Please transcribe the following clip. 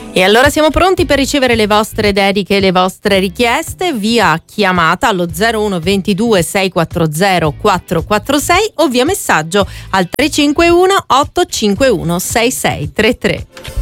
E allora siamo pronti per ricevere le vostre dediche e le vostre richieste via chiamata allo 01 22 640 446 o via messaggio al 351 851 6633.